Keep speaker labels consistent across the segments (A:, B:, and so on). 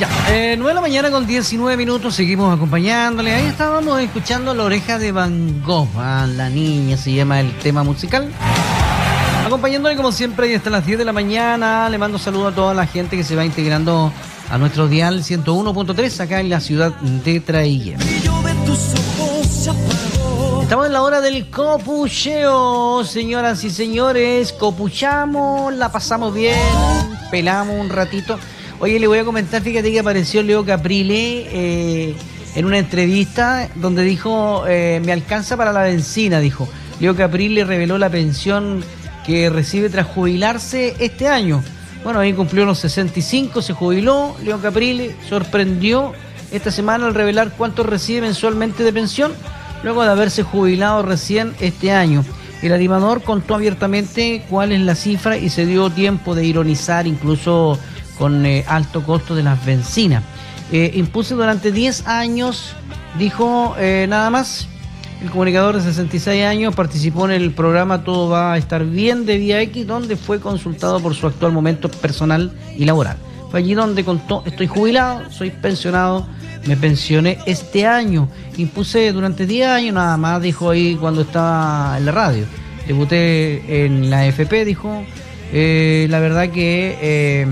A: Ya, 9 de la mañana con 19 minutos, seguimos acompañándole. Ahí estábamos escuchando La Oreja de Van Gogh, La Niña se llama el tema musical. Acompañándole como siempre y hasta las 10 de la mañana. Le mando saludos a toda la gente que se va integrando a nuestro dial 101.3 acá en la ciudad de Traiguén. Estamos en la hora del copucheo, señoras y señores. Copuchamos, la pasamos bien, pelamos un ratito. Oye, le voy a comentar, fíjate que apareció Leo Caprile en una entrevista donde dijo, me alcanza para la benzina, dijo. Leo Caprile reveló la pensión que recibe tras jubilarse este año. Bueno, ahí cumplió los 65, se jubiló. Leo Caprile sorprendió esta semana al revelar cuánto recibe mensualmente de pensión, luego de haberse jubilado recién este año. El animador contó abiertamente cuál es la cifra y se dio tiempo de ironizar incluso con alto costo de las bencinas. Impuse durante 10 años, dijo nada más. El comunicador de 66 años participó en el programa Todo va a estar bien de Vía X, donde fue consultado por su actual momento personal y laboral. Fue allí donde contó, estoy jubilado, soy pensionado, me pensioné este año. Impuse durante 10 años nada más, dijo ahí cuando estaba en la radio. Debuté en la FP, dijo. La verdad que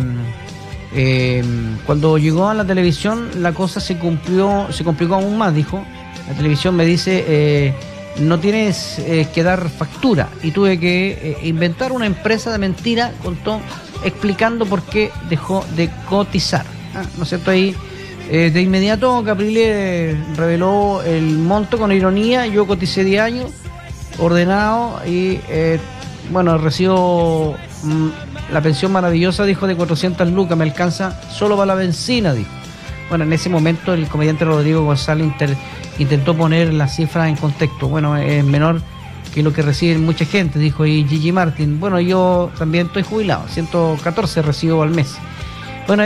A: cuando llegó a la televisión la cosa se complicó aún más, dijo. La televisión me dice, no tienes que dar factura, y tuve que inventar una empresa de mentira, contó, explicando por qué dejó de cotizar. ¿No es cierto? Ahí de inmediato Caprile reveló el monto con ironía. Yo coticé 10 años, ordenado, y bueno, recibo la pensión maravillosa, dijo, de 400 lucas, me alcanza solo para la benzina, dijo. Bueno, en ese momento el comediante Rodrigo González intentó poner la cifra en contexto. Bueno, es menor que lo que reciben mucha gente, dijo. Y Gigi Martin, bueno, yo también estoy jubilado, 114 recibo al mes. Bueno,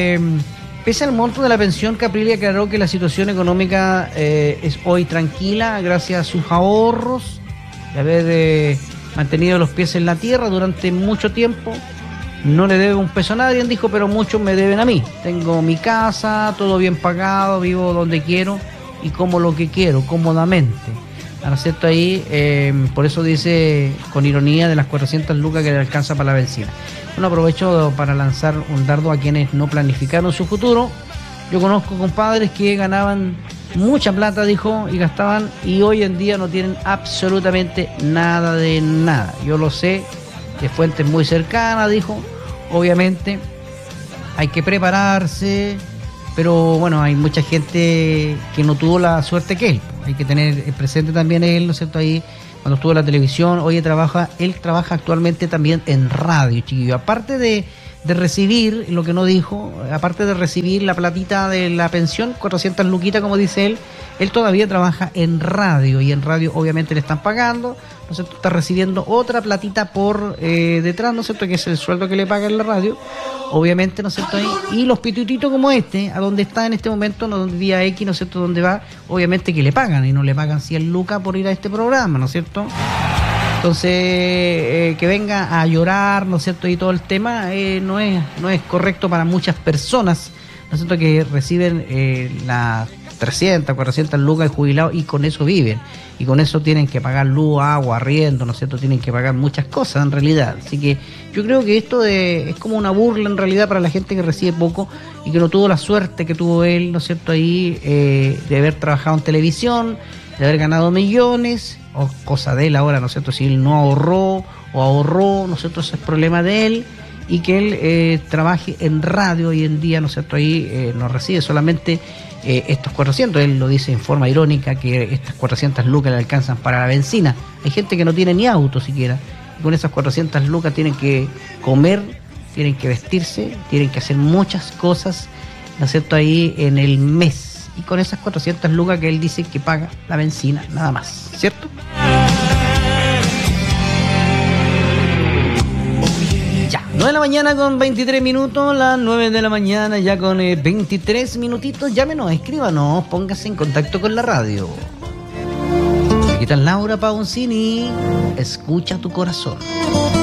A: pese al monto de la pensión, Caprile aclaró que la situación económica es hoy tranquila gracias a sus ahorros, de haber mantenido los pies en la tierra durante mucho tiempo. No le debe un peso a nadie, dijo, pero muchos me deben a mí. Tengo mi casa, todo bien pagado, vivo donde quiero y como lo que quiero, cómodamente. ¿No es cierto? Ahí, por eso dice con ironía de las 400 lucas que le alcanza para la benzina. Bueno, aprovecho para lanzar un dardo a quienes no planificaron su futuro. Yo conozco compadres que ganaban mucha plata, dijo, y gastaban, y hoy en día no tienen absolutamente nada de nada. Yo lo sé de fuentes muy cercanas, dijo. Obviamente hay que prepararse, pero bueno, hay mucha gente que no tuvo la suerte que él. Hay que tener presente también él, ¿no es cierto? Ahí cuando estuvo en la televisión, él trabaja actualmente también en radio, chiquillo. Aparte de recibir, lo que no dijo, aparte de recibir la platita de la pensión, 400 luquitas, como dice él todavía trabaja en radio, y en radio obviamente le están pagando, ¿no es cierto? Está recibiendo otra platita por detrás, ¿no es cierto? Que es el sueldo que le paga en la radio, obviamente, ¿no es cierto? Ahí, y los pitutitos como este, a donde está en este momento, ¿no? Vía X, ¿no es cierto? Donde va, obviamente que le pagan, y no le pagan 100 lucas por ir a este programa, ¿no es cierto? Entonces, que venga a llorar, ¿no es cierto? Y todo el tema no es correcto para muchas personas, ¿no es cierto? Que reciben las 300, 400 lucas de jubilado y con eso viven. Y con eso tienen que pagar luz, agua, arriendo, ¿no es cierto? Tienen que pagar muchas cosas en realidad. Así que yo creo que esto es como una burla en realidad para la gente que recibe poco y que no tuvo la suerte que tuvo él, ¿no es cierto? Ahí de haber trabajado en televisión, de haber ganado millones, o cosa de él ahora, ¿no es cierto? Si él no ahorró o ahorró, ¿no es cierto? Ese es problema de él, y que él trabaje en radio hoy en día, ¿no es cierto? Ahí no recibe solamente estos 400, él lo dice en forma irónica, que estas 400 lucas le alcanzan para la benzina. Hay gente que no tiene ni auto siquiera, y con esas 400 lucas tienen que comer, tienen que vestirse, tienen que hacer muchas cosas, ¿no es cierto? Ahí en el mes. Y con esas 400 lucas que él dice que paga la benzina, nada más, ¿cierto? Ya, 9 de la mañana con 23 minutos, las 9 de la mañana ya con 23 minutitos. Llámenos, escríbanos, póngase en contacto con la radio. Aquí está Laura Pausini, escucha tu corazón.